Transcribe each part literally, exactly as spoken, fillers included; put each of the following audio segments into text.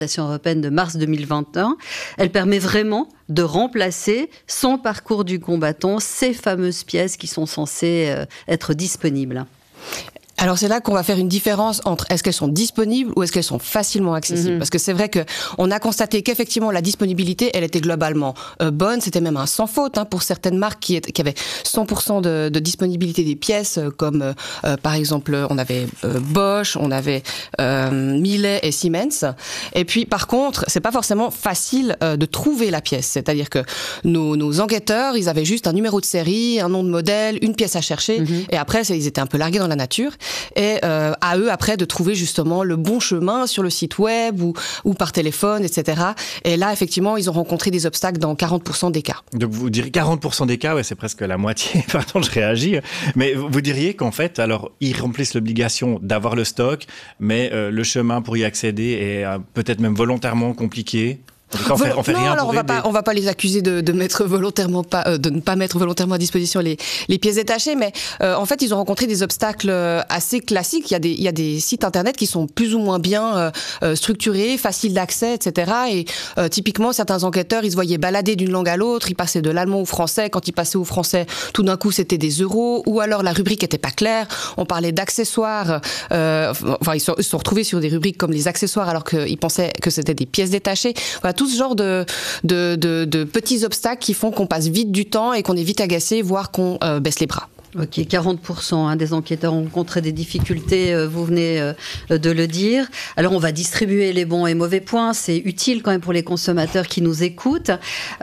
européenne de mars deux mille vingt et un, elle permet vraiment de remplacer son parcours du combattant, ces fameuses pièces qui sont censées euh, être disponibles. Alors c'est là qu'on va faire une différence entre est-ce qu'elles sont disponibles ou est-ce qu'elles sont facilement accessibles. Mmh. Parce que c'est vrai qu'on a constaté qu'effectivement la disponibilité, elle était globalement euh, bonne. C'était même un sans faute hein, pour certaines marques qui, est, qui avaient cent pour cent de, de disponibilité des pièces, euh, comme euh, par exemple on avait euh, Bosch, on avait euh, Miele et Siemens. Et puis par contre, c'est pas forcément facile euh, de trouver la pièce. C'est-à-dire que nos, nos enquêteurs, ils avaient juste un numéro de série, un nom de modèle, une pièce à chercher, mmh. et après ils étaient un peu largués dans la nature. Et euh, à eux après de trouver justement le bon chemin sur le site web ou, ou par téléphone, et cetera. Et là, effectivement, ils ont rencontré des obstacles dans quarante pour cent des cas. Donc vous direz quarante pour cent des cas, ouais, c'est presque la moitié, pardon, je réagis. Mais vous diriez qu'en fait, alors, ils remplissent l'obligation d'avoir le stock, mais euh, le chemin pour y accéder est euh, peut-être même volontairement compliqué. On fait, on fait non, rien alors pour on va aider. pas, on va pas les accuser de, de mettre volontairement pas, euh, de ne pas mettre volontairement à disposition les, les pièces détachées, mais euh, en fait ils ont rencontré des obstacles assez classiques. Il y a des, il y a des sites internet qui sont plus ou moins bien euh, structurés, faciles d'accès, et cetera. Et euh, typiquement certains enquêteurs, ils se voyaient balader d'une langue à l'autre, ils passaient de l'allemand au français. Quand ils passaient au français, tout d'un coup c'était des euros, ou alors la rubrique était pas claire. On parlait d'accessoires. Euh, enfin ils se sont, ils se sont retrouvés sur des rubriques comme les accessoires alors qu'ils pensaient que c'était des pièces détachées. Voilà, tout ce genre de, de, de, de petits obstacles qui font qu'on passe vite du temps et qu'on est vite agacé, voire qu'on euh, baisse les bras. Ok, quarante pour cent hein, des enquêteurs ont rencontré des difficultés, euh, vous venez euh, de le dire. Alors on va distribuer les bons et mauvais points, c'est utile quand même pour les consommateurs qui nous écoutent.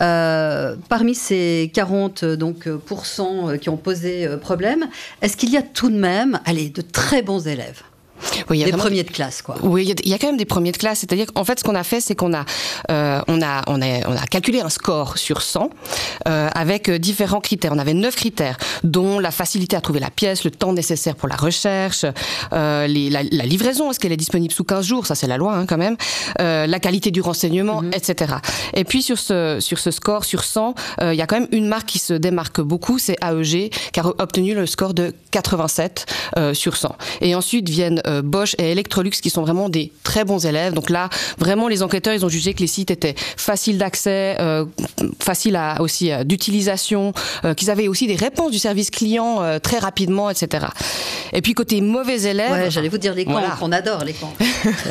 Euh, parmi ces quarante donc, pour cent qui ont posé euh, problème, est-ce qu'il y a tout de même, allez, de très bons élèves ? Oui, il y a des vraiment... premiers de classe, quoi. Oui, il y, a, il y a quand même des premiers de classe. C'est-à-dire qu'en fait, ce qu'on a fait, c'est qu'on a, euh, on a, on a, on a calculé un score sur cent euh, avec différents critères. On avait neuf critères, dont la facilité à trouver la pièce, le temps nécessaire pour la recherche, euh, les, la, la livraison, est-ce qu'elle est disponible sous quinze jours, ça c'est la loi hein, quand même, euh, la qualité du renseignement, mm-hmm. et cetera. Et puis sur ce, sur ce score sur cent, euh, il y a quand même une marque qui se démarque beaucoup, c'est A E G, qui a obtenu le score de quatre-vingt-sept euh, sur cent. Et ensuite viennent Euh, Bosch et Electrolux qui sont vraiment des très bons élèves. Donc là, vraiment, les enquêteurs, ils ont jugé que les sites étaient faciles d'accès, euh, faciles à, aussi euh, d'utilisation, euh, qu'ils avaient aussi des réponses du service client euh, très rapidement, et cetera. Et puis côté mauvais élèves... Ouais, j'allais vous dire les camps, voilà. On adore les camps.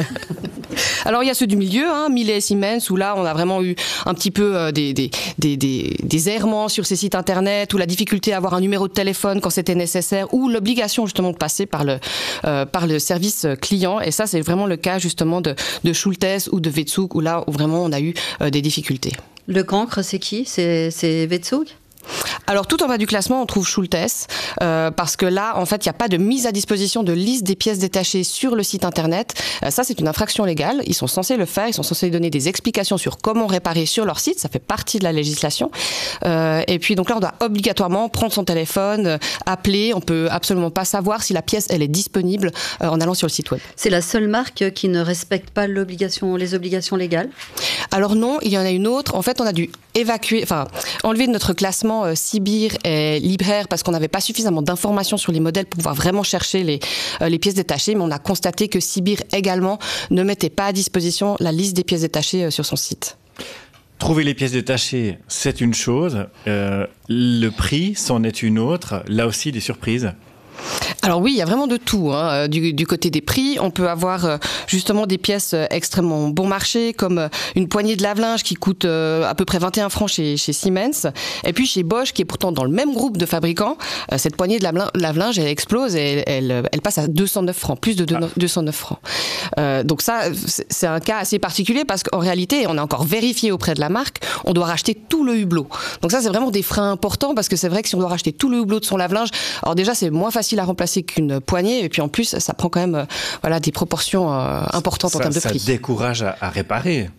Alors il y a ceux du milieu, hein, Miele et Siemens, où là on a vraiment eu un petit peu euh, des, des, des, des, des errements sur ces sites internet, ou la difficulté à avoir un numéro de téléphone quand c'était nécessaire, ou l'obligation justement de passer par le, euh, par le service client. Et ça c'est vraiment le cas justement de, de Schultes ou de Wetzug, où là où vraiment on a eu euh, des difficultés. Le cancre, c'est qui ? C'est, c'est Wetzug ? Alors tout en bas du classement, on trouve Schultes, euh, parce que là, en fait, il n'y a pas de mise à disposition de liste des pièces détachées sur le site internet. Euh, ça, c'est une infraction légale. Ils sont censés le faire, ils sont censés donner des explications sur comment réparer sur leur site. Ça fait partie de la législation. Euh, et puis donc là, on doit obligatoirement prendre son téléphone, euh, appeler. On peut absolument pas savoir si la pièce elle est disponible euh, en allant sur le site web. C'est la seule marque qui ne respecte pas l'obligation, les obligations légales ? Alors non, il y en a une autre. En fait, on a dû évacuer, enfin enlever de notre classement euh, Sibir et Libraire parce qu'on n'avait pas suffisamment d'informations sur les modèles pour pouvoir vraiment chercher les, euh, les pièces détachées. Mais on a constaté que Sibir également ne mettait pas à disposition la liste des pièces détachées euh, sur son site. Trouver les pièces détachées, c'est une chose. Euh, le prix, c'en est une autre. Là aussi, des surprises. Alors oui, il y a vraiment de tout. Hein. Du, du côté des prix, on peut avoir euh, justement des pièces euh, extrêmement bon marché, comme euh, une poignée de lave-linge qui coûte euh, à peu près vingt et un francs chez, chez Siemens. Et puis chez Bosch, qui est pourtant dans le même groupe de fabricants, euh, cette poignée de lave- lave-linge, elle explose et elle, elle, elle passe à deux cent neuf francs, plus de deux, ah. deux cent neuf francs. Euh, donc ça, c'est un cas assez particulier parce qu'en réalité, on a encore vérifié auprès de la marque, on doit racheter tout le hublot. Donc ça, c'est vraiment des freins importants parce que c'est vrai que si on doit racheter tout le hublot de son lave-linge, alors déjà, c'est moins facile à remplacer qu'une poignée, et puis en plus ça prend quand même euh, voilà, des proportions euh, importantes ça, en termes de ça prix. Ça décourage à, à réparer. Ça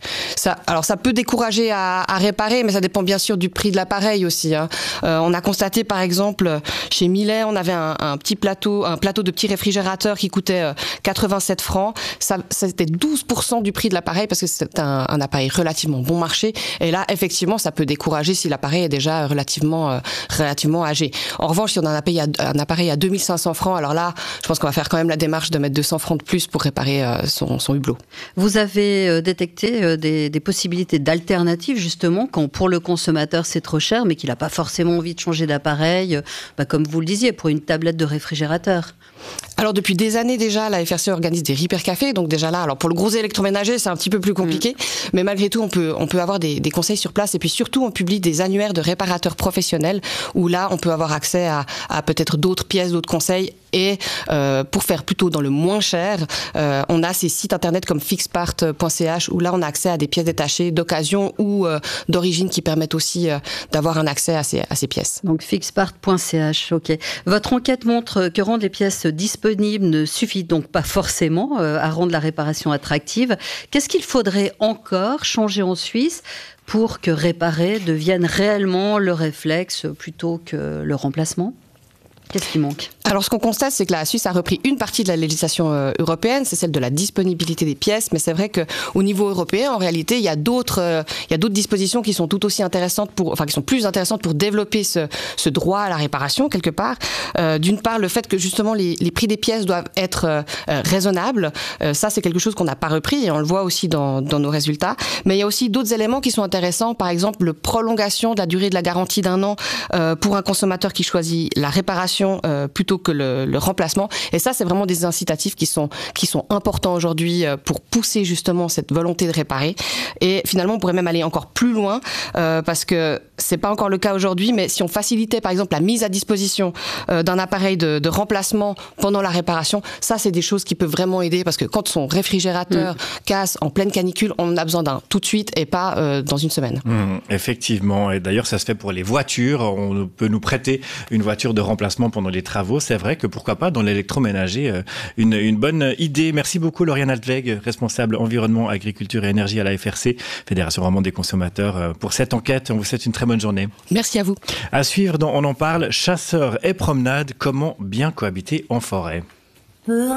Ça, alors ça peut décourager à, à réparer, mais ça dépend bien sûr du prix de l'appareil aussi. Hein. Euh, on a constaté par exemple chez Miele, on avait un, un petit plateau, un plateau de petits réfrigérateurs qui coûtait quatre-vingt-sept francs. Ça, c'était douze pour cent du prix de l'appareil parce que c'est un, un appareil relativement bon marché. Et là, effectivement, ça peut décourager si l'appareil est déjà relativement, euh, relativement âgé. En revanche, si on en a payé un appareil à deux mille cinq cents francs, alors là, je pense qu'on va faire quand même la démarche de mettre deux cents francs de plus pour réparer euh, son, son hublot. Vous avez euh, détecté euh, des, des possibilités d'alternatives, justement, quand pour le consommateur c'est trop cher, mais qu'il n'a pas forcément envie de changer d'appareil, euh, bah, comme vous le disiez, pour une tablette de réfrigérateur. Alors depuis des années déjà, la F R C organise des repair cafés, donc déjà là, alors pour le gros électroménager, c'est un petit peu plus compliqué, mmh. mais malgré tout, on peut on peut avoir des, des conseils sur place, et puis surtout, on publie des annuaires de réparateurs professionnels où là, on peut avoir accès à, à peut-être d'autres pièces, d'autres conseils. Et euh, pour faire plutôt dans le moins cher, euh, on a ces sites internet comme fixpart point c h où là on a accès à des pièces détachées d'occasion ou euh, d'origine qui permettent aussi euh, d'avoir un accès à ces, à ces pièces. Donc fixpart point c h, ok. Votre enquête montre que rendre les pièces disponibles ne suffit donc pas forcément euh, à rendre la réparation attractive. Qu'est-ce qu'il faudrait encore changer en Suisse pour que réparer devienne réellement le réflexe plutôt que le remplacement ? Qu'est-ce qui manque ? Alors, ce qu'on constate, c'est que la Suisse a repris une partie de la législation euh, européenne, c'est celle de la disponibilité des pièces, mais c'est vrai qu'au niveau européen, en réalité, il y a d'autres, euh, il y a d'autres dispositions qui sont tout aussi intéressantes pour, enfin, qui sont plus intéressantes pour développer ce, ce droit à la réparation, quelque part. Euh, d'une part, le fait que, justement, les, les prix des pièces doivent être euh, raisonnables. Euh, ça, c'est quelque chose qu'on n'a pas repris et on le voit aussi dans, dans nos résultats. Mais il y a aussi d'autres éléments qui sont intéressants. Par exemple, la prolongation de la durée de la garantie d'un an euh, pour un consommateur qui choisit la réparation Euh, plutôt que le, le remplacement. Et ça, c'est vraiment des incitatifs qui sont, qui sont importants aujourd'hui euh, pour pousser justement cette volonté de réparer. Et finalement, on pourrait même aller encore plus loin euh, parce que c'est pas encore le cas aujourd'hui, mais si on facilitait par exemple la mise à disposition euh, d'un appareil de, de remplacement pendant la réparation, ça, c'est des choses qui peuvent vraiment aider parce que quand son réfrigérateur mmh. casse en pleine canicule, on en a besoin d'un tout de suite et pas euh, dans une semaine. Mmh, effectivement. Et d'ailleurs, ça se fait pour les voitures. On peut nous prêter une voiture de remplacement pendant les travaux. C'est vrai que pourquoi pas dans l'électroménager, une, une bonne idée. Merci beaucoup Lauriane Altweg, responsable environnement, agriculture et énergie à la F R C, Fédération romande des consommateurs, pour cette enquête. On vous souhaite une très bonne journée. Merci à vous. À suivre dans On en parle, chasseurs et promenades, comment bien cohabiter en forêt.